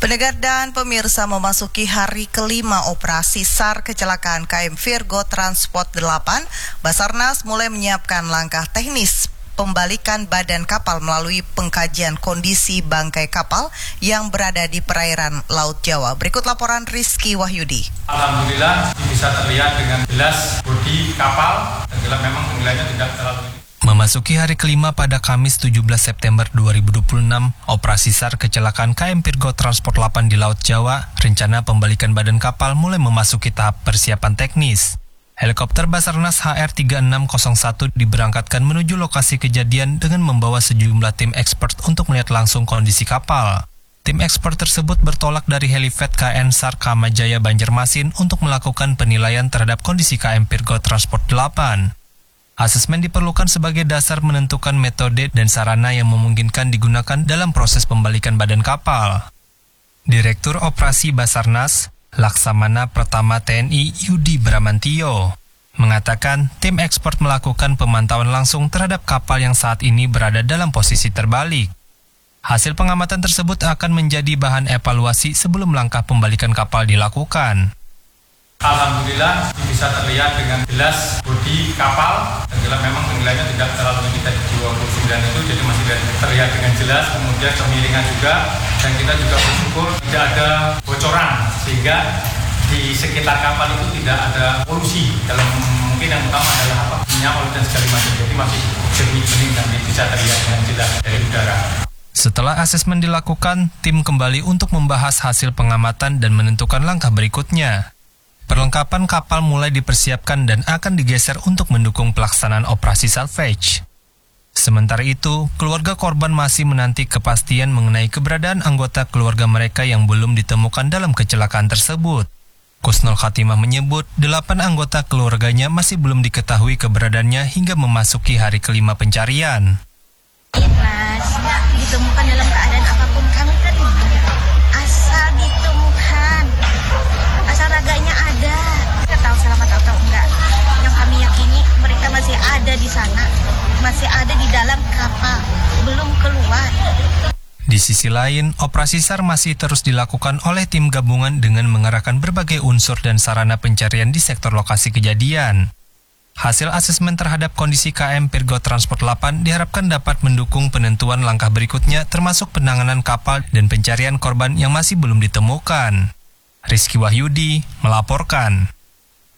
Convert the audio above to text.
Pendengar dan pemirsa, memasuki hari kelima operasi SAR kecelakaan KM Virgo Transport 8, Basarnas mulai menyiapkan langkah teknis pembalikan badan kapal melalui pengkajian kondisi bangkai kapal yang berada di perairan Laut Jawa. Berikut laporan Rizky Wahyudi. Alhamdulillah bisa terlihat dengan jelas bodi kapal dan jelas memang nilainya tidak terlalu. Memasuki hari kelima pada Kamis 17 September 2026, operasi SAR kecelakaan KM Virgo Transport 8 di Laut Jawa, rencana pembalikan badan kapal mulai memasuki tahap persiapan teknis. Helikopter Basarnas HR3601 diberangkatkan menuju lokasi kejadian dengan membawa sejumlah tim expert untuk melihat langsung kondisi kapal. Tim expert tersebut bertolak dari helipad KN SAR Kamajaya Banjarmasin untuk melakukan penilaian terhadap kondisi KM Virgo Transport 8. Asesmen diperlukan sebagai dasar menentukan metode dan sarana yang memungkinkan digunakan dalam proses pembalikan badan kapal. Direktur Operasi Basarnas, Laksamana Pertama TNI Yudi Bramantio, mengatakan tim ekspor melakukan pemantauan langsung terhadap kapal yang saat ini berada dalam posisi terbalik. Hasil pengamatan tersebut akan menjadi bahan evaluasi sebelum langkah pembalikan kapal dilakukan. Alhamdulillah bisa terlihat dengan jelas bodi kapal dan jelas memang nilainya tidak terlalu tinggi dari 29 itu, jadi masih terlihat dengan jelas, kemudian kemiringan juga, dan kita juga bersyukur tidak ada bocoran sehingga di sekitar kapal itu tidak ada polusi. Dalam mungkin yang utama adalah minyak, oli dan segala macam, jadi masih jernih dan bisa terlihat dengan jelas dari udara. Setelah asesmen dilakukan, tim kembali untuk membahas hasil pengamatan dan menentukan langkah berikutnya. Perlengkapan kapal mulai dipersiapkan dan akan digeser untuk mendukung pelaksanaan operasi salvage. Sementara itu, keluarga korban masih menanti kepastian mengenai keberadaan anggota keluarga mereka yang belum ditemukan dalam kecelakaan tersebut. Kusnul Khatimah menyebut 8 anggota keluarganya masih belum diketahui keberadaannya hingga memasuki hari kelima pencarian. Ikhlas, ditemukan dalam keadaan apapun, kami kan asal ditemukan, asal raganya ada. Kita tahu selamat atau enggak. Yang kami yakini mereka masih ada di sana, masih ada di dalam kapal, belum keluar. Di sisi lain, operasi SAR masih terus dilakukan oleh tim gabungan dengan mengerahkan berbagai unsur dan sarana pencarian di sektor lokasi kejadian. Hasil asesmen terhadap kondisi KM Virgo Transport 8 diharapkan dapat mendukung penentuan langkah berikutnya termasuk penanganan kapal dan pencarian korban yang masih belum ditemukan. Rizky Wahyudi melaporkan.